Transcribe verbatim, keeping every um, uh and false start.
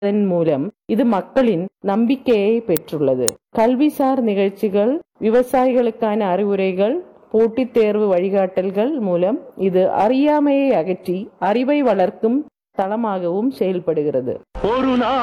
இதன் மூலம் இது மக்களின் நம்பிக்கையை பெற்றுள்ளது. கல்விசார் நிகழ்ச்சிகள், விவசாயிகளுக்கான அறிவுரைகள், போட்டித் தேர்வு வழிகாட்டல்கள் மூலம் இது அறியாமையை அகற்றி அறிவை வளர்க்கும் தளமாகவும் செயல்படுகிறது.